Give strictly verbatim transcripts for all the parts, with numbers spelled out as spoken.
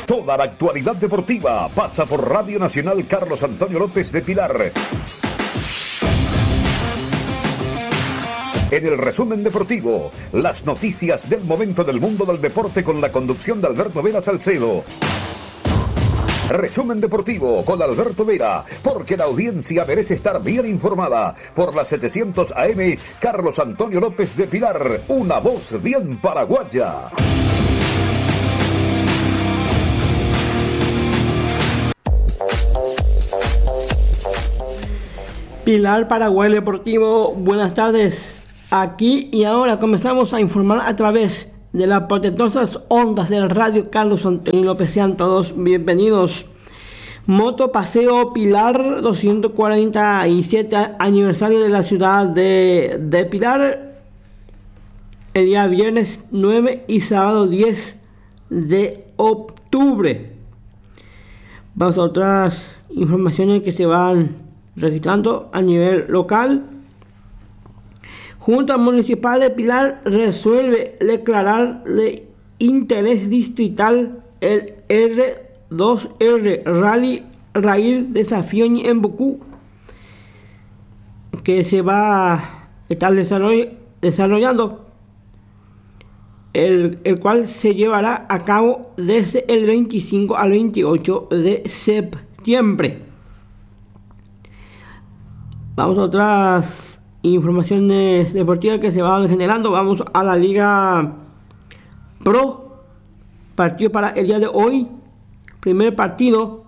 Toda la actualidad deportiva pasa por Radio Nacional Carlos Antonio López de Pilar. En el resumen deportivo, las noticias del momento del mundo del deporte con la conducción de Alberto Vera Salcedo. Resumen deportivo con Alberto Vera, porque la audiencia merece estar bien informada. Por la setecientos A M, Carlos Antonio López de Pilar, una voz bien paraguaya. Pilar, Paraguay Deportivo, buenas tardes. Aquí y ahora comenzamos a informar a través de las potentosas ondas del radio Carlos Antonio López. Sean todos bienvenidos. Moto Paseo Pilar, doscientos cuarenta y siete aniversario de la ciudad de, de Pilar, el día viernes nueve y sábado diez de octubre. Vamos a otras informaciones que se van registrando a nivel local. Junta Municipal de Pilar resuelve declarar de interés distrital el R dos R Rally Rail Desafío en Bucú, que se va a estar desarrollando, el, el cual se llevará a cabo desde el veinticinco al veintiocho de septiembre. Vamos a otras informaciones deportivas que se van generando. Vamos a la Liga Pro. Partido para el día de hoy. Primer partido.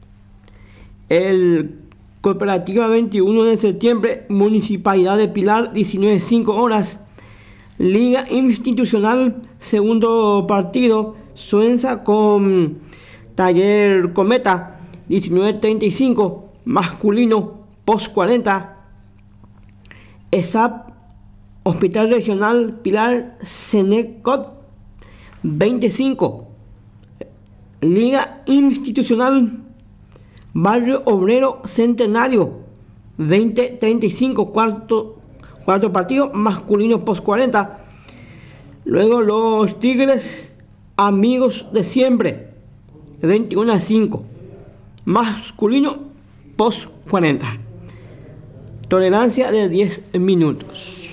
El Cooperativa veintiuno de septiembre. Municipalidad de Pilar. diecinueve cinco horas. Liga Institucional. Segundo partido. Suenza con Taller Cometa. diecinueve treinta y cinco. Masculino. Post cuarenta, E S A P, Hospital Regional Pilar, Senecot, veinticinco, Liga Institucional, Barrio Obrero Centenario, veinte treinta y cinco, cuarto, cuarto partido, masculino post cuarenta. Luego los Tigres, Amigos de Siempre, veintiuno a cinco, masculino post cuarenta. Tolerancia de diez minutos.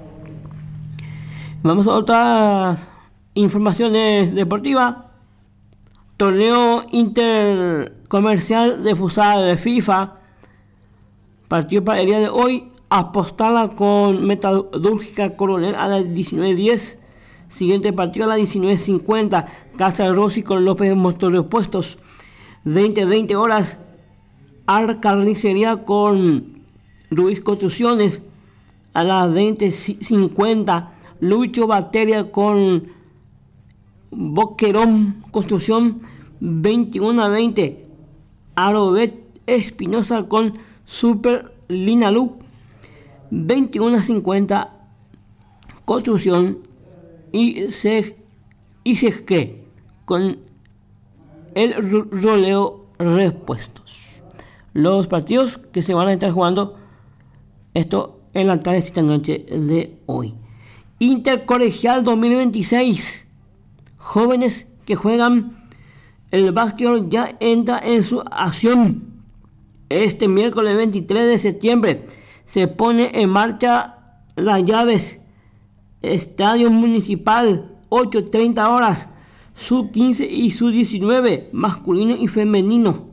Vamos a otras informaciones deportivas. Torneo intercomercial de futsal de FIFA. Partido para el día de hoy. Apostala con Metalúrgica Coronel a las diecinueve diez. Siguiente partido a las diecinueve cincuenta. Casa Rossi con López Motores Opuestos. veinte veinte horas. Ar Carnicería con Ruiz Construcciones a las veinte cincuenta. Lucho Batería con Boquerón Construcción, veintiuno a veinte. Arobet Espinosa con Super Linalú, veintiuno a cincuenta. Construcción y Sesque con el Roleo Repuestos. Los partidos que se van a estar jugando esto en la tardecita noche de hoy. Intercolegial dos mil veintiséis. Jóvenes que juegan el básquetbol ya entra en su acción. Este miércoles veintitrés de septiembre se pone en marcha las llaves. Estadio Municipal, ocho treinta horas. sub quince y sub diecinueve, masculino y femenino.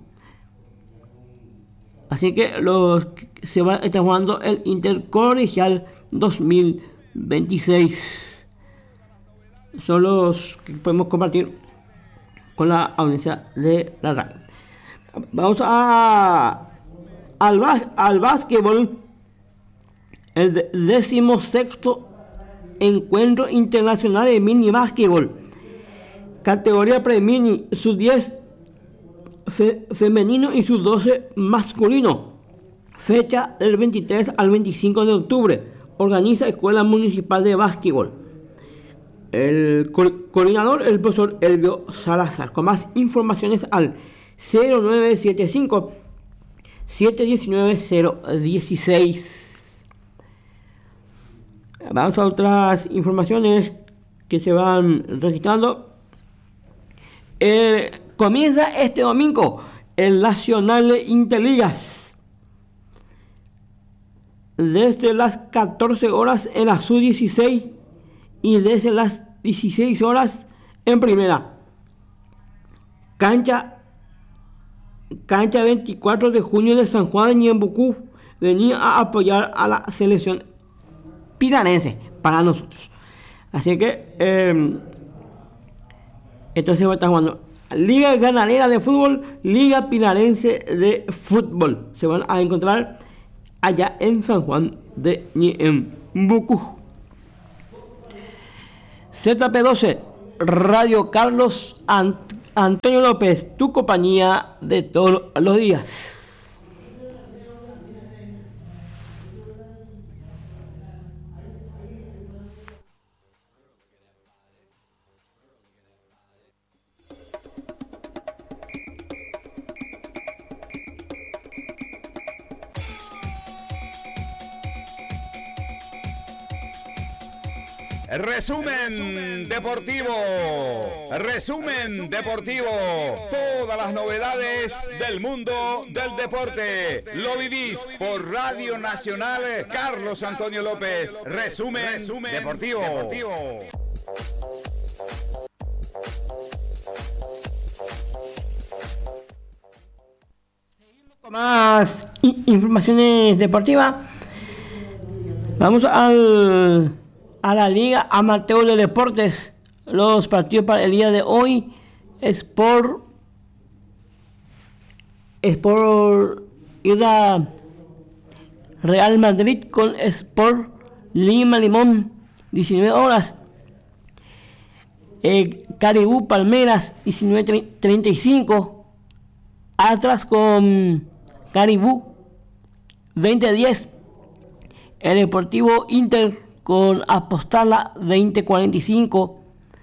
Así que los se va a estar jugando el Intercolegial dos mil veintiséis. Son los que podemos compartir con la audiencia de la radio. Vamos a al, al básquetbol. El decimosexto encuentro internacional de mini básquetbol. Categoría pre-mini, sub diez Fe, femenino y sub doce masculino. Fecha del veintitrés al veinticinco de octubre. Organiza Escuela Municipal de Básquetbol. El co- coordinador, el profesor Elvio Salazar. Con más informaciones al cero nueve siete cinco, siete uno nueve, cero uno seis. Vamos a otras informaciones que se van registrando. El Comienza este domingo el Nacional Interligas. Desde las catorce horas en la sub dieciséis y desde las dieciséis horas en primera. Cancha, cancha veinticuatro de junio de San Juan de Ñembucú venía a apoyar a la selección pilarense para nosotros. Así que eh, entonces va a estar jugando Liga Ganadera de Fútbol, Liga Pilarense de Fútbol. Se van a encontrar allá en San Juan de Ñembucú. Z P doce, Radio Carlos Ant- Antonio López, tu compañía de todos los días. Resumen deportivo, resumen deportivo, todas las novedades del mundo del deporte, lo vivís por Radio Nacional Carlos Antonio López, resumen, resumen deportivo. deportivo. Con más informaciones deportivas, vamos al a la Liga Amateur de Deportes. Los partidos para el día de hoy es por es por Ida Real Madrid con Sport Lima Limón, diecinueve horas. eh, Caribú Palmeras, diecinueve treinta y cinco. Atlas con Caribú, veinte diez. El Deportivo Inter con Apostala, veinte cuarenta y cinco.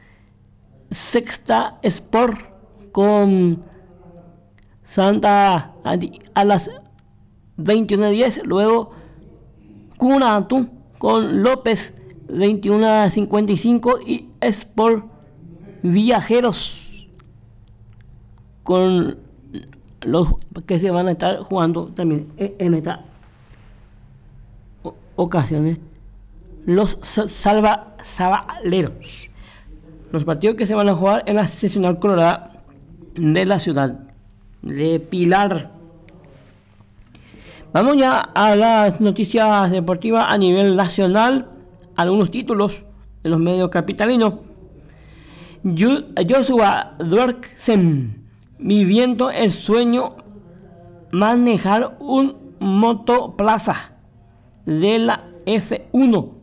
Sexta Sport con Santa a las veintiuno diez. Luego Cunatú con López, veintiuno cincuenta y cinco. Y Sport Viajeros con los que se van a estar jugando también en estas ocasiones, los salva, Sabaleros. Los partidos que se van a jugar en la seccional colorada de la ciudad de Pilar. Vamos ya a las noticias deportivas a nivel nacional. Algunos títulos de los medios capitalinos. Joshua Duerksen, viviendo el sueño manejar un motoplaza de la F uno.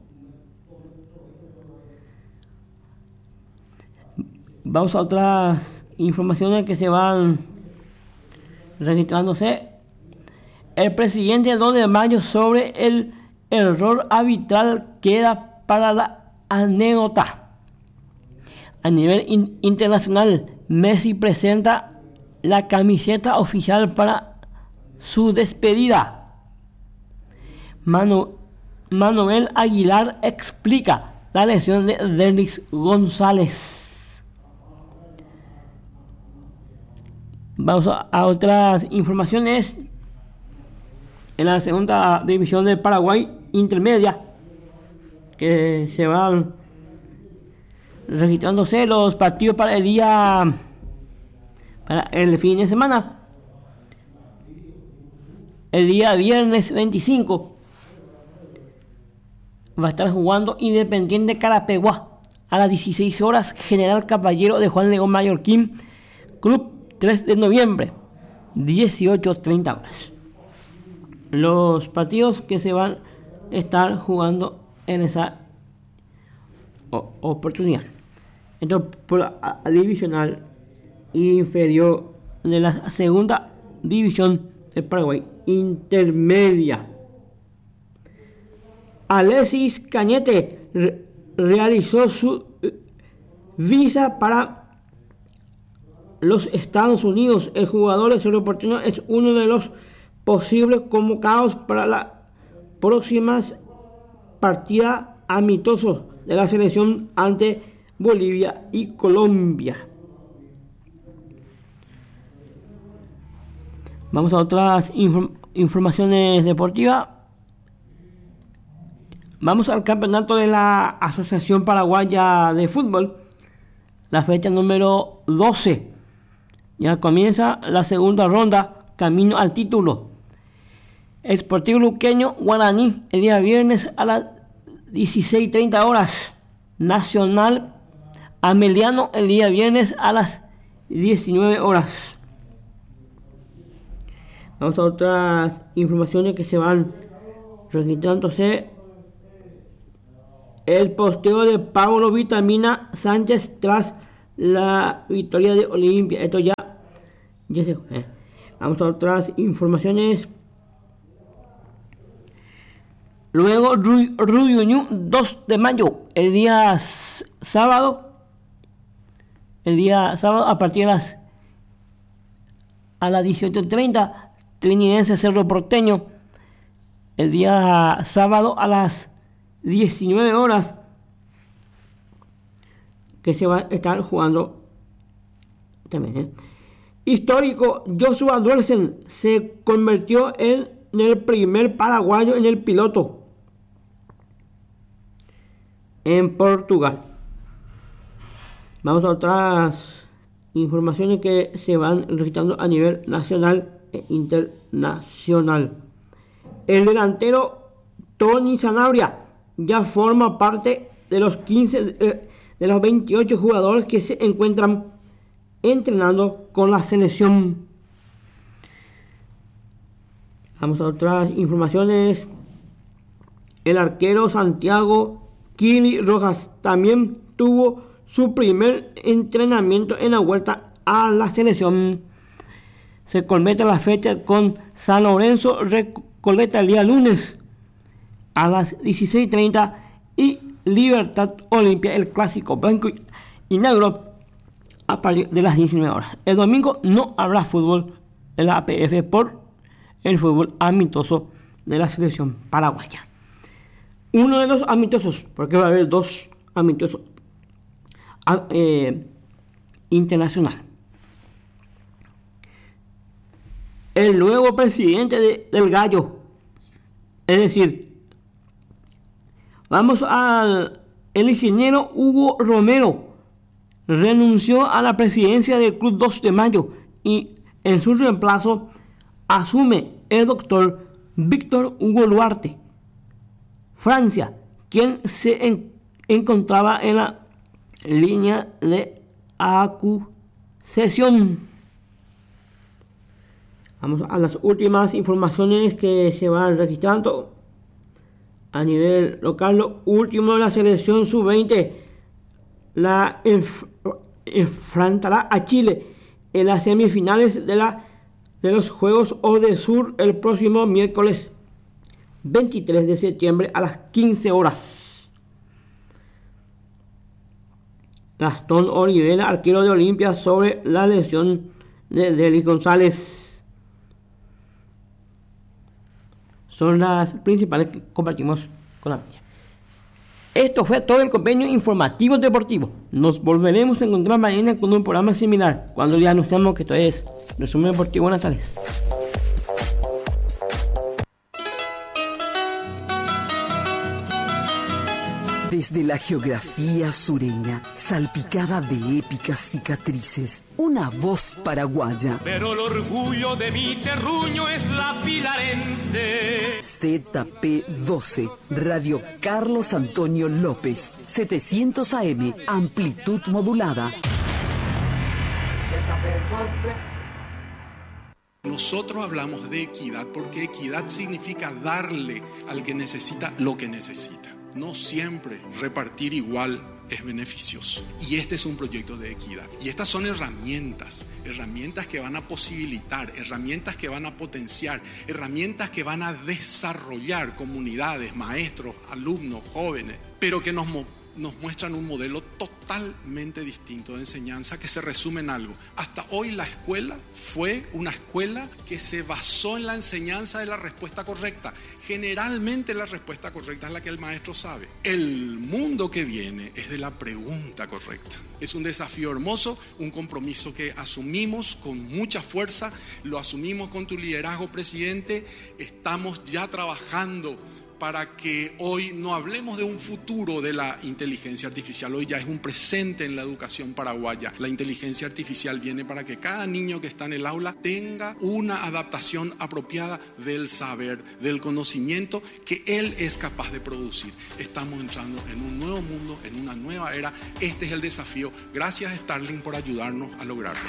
Vamos a otras informaciones que se van registrándose. El presidente el dos de mayo sobre el error arbitral queda para la anécdota. A nivel in- internacional, Messi presenta la camiseta oficial para su despedida. Manu- Manuel Aguilar explica la lesión de Denis González. Vamos a, a otras informaciones. En la segunda división de Paraguay intermedia, que se van registrándose los partidos para el día, para el fin de semana. El día viernes veinticinco va a estar jugando Independiente Carapeguá a las dieciséis horas, General Caballero de Juan León Mallorquín, Club tres de noviembre, dieciocho treinta horas. Los partidos que se van a estar jugando en esa o- oportunidad. Entonces, por la divisional inferior de la segunda división de Paraguay intermedia, Alexis Cañete re- realizó su eh, visa para los Estados Unidos. El jugador de Cerro Porteño es uno de los posibles convocados para las próximas partidas amistosos de la selección ante Bolivia y Colombia. Vamos a otras inform- informaciones deportivas. Vamos al campeonato de la Asociación Paraguaya de Fútbol. La fecha número doce. Ya comienza la segunda ronda, camino al título. Sportivo Luqueño Guaraní, el día viernes a las dieciséis treinta horas. Nacional Ameliano, el día viernes a las diecinueve horas. Vamos a otras informaciones que se van registrándose. El posteo de Pablo Vitamina Sánchez tras la victoria de Olimpia. Esto ya, ya se eh. Vamos a otras informaciones. Luego Rubio dos de mayo, el día s- sábado. El día sábado a partir de las a las dieciocho treinta. Trinidense Cerro Porteño, el día sábado a las diecinueve horas, que se va a estar jugando también. ¿eh? Histórico, Joshua Duersen se convirtió en el primer paraguayo en el piloto en Portugal. Vamos a otras informaciones que se van registrando a nivel nacional e internacional. El delantero Tony Sanabria ya forma parte de los quince eh, de los veintiocho jugadores que se encuentran entrenando con la selección. Vamos a otras informaciones. El arquero Santiago Kili Rojas también tuvo su primer entrenamiento en la vuelta a la selección. Se completa la fecha con San Lorenzo Recoleta el día lunes a las dieciséis treinta y Libertad Olimpia, el clásico blanco y negro, a partir de las diecinueve horas. El domingo no habrá fútbol de la A P F por el fútbol amistoso de la selección paraguaya. Uno de los amistosos, porque va a haber dos amistosos eh, internacional. El nuevo presidente de, del Gallo, es decir, vamos al el ingeniero Hugo Romero, renunció a la presidencia del Club dos de mayo y en su reemplazo asume el doctor Víctor Hugo Duarte Francia, quien se en, encontraba en la línea de acusación. Vamos a las últimas informaciones que se van registrando a nivel local. Lo último de la selección sub veinte, la enf- enfrentará a Chile en las semifinales de, la, de los Juegos Odesur el próximo miércoles veintitrés de septiembre a las quince horas. Gastón Olivera, arquero de Olimpia, sobre la lesión de Delis González. Son las principales que compartimos con la milla. Esto fue todo el convenio informativo deportivo. Nos volveremos a encontrar mañana con un programa similar, cuando ya anunciamos que esto es Resumen Deportivo. Buenas tardes. Desde la geografía sureña, salpicada de épicas cicatrices, una voz paraguaya. Pero el orgullo de mi terruño es la pilarense. Z P doce, Radio Carlos Antonio López, setecientos A M, amplitud modulada. Nosotros hablamos de equidad porque equidad significa darle al que necesita lo que necesita. No siempre repartir igual es beneficioso. Y este es un proyecto de equidad. Y estas son herramientas, herramientas que van a posibilitar, herramientas que van a potenciar, herramientas que van a desarrollar comunidades, maestros, alumnos, jóvenes, pero que nos nos muestran un modelo totalmente distinto de enseñanza que se resume en algo. Hasta hoy la escuela fue una escuela que se basó en la enseñanza de la respuesta correcta. Generalmente la respuesta correcta es la que el maestro sabe. El mundo que viene es de la pregunta correcta. Es un desafío hermoso, un compromiso que asumimos con mucha fuerza, lo asumimos con tu liderazgo, presidente. Estamos ya trabajando para que hoy no hablemos de un futuro de la inteligencia artificial. Hoy ya es un presente en la educación paraguaya. La inteligencia artificial viene para que cada niño que está en el aula tenga una adaptación apropiada del saber, del conocimiento que él es capaz de producir. Estamos entrando en un nuevo mundo, en una nueva era. Este es el desafío. Gracias, Starlink, por ayudarnos a lograrlo.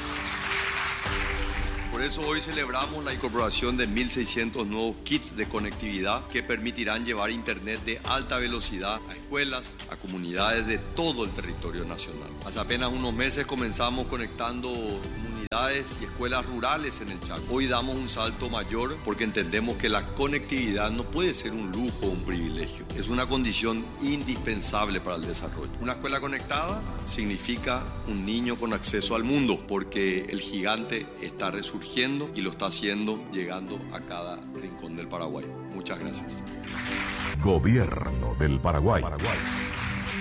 Por eso hoy celebramos la incorporación de mil seiscientos nuevos kits de conectividad que permitirán llevar internet de alta velocidad a escuelas, a comunidades de todo el territorio nacional. Hace apenas unos meses comenzamos conectando comunidades y escuelas rurales en el Chaco. Hoy damos un salto mayor porque entendemos que la conectividad no puede ser un lujo o un privilegio. Es una condición indispensable para el desarrollo. Una escuela conectada significa un niño con acceso al mundo, porque el gigante está resurgiendo y lo está haciendo llegando a cada rincón del Paraguay. Muchas gracias. Gobierno del Paraguay. Paraguay.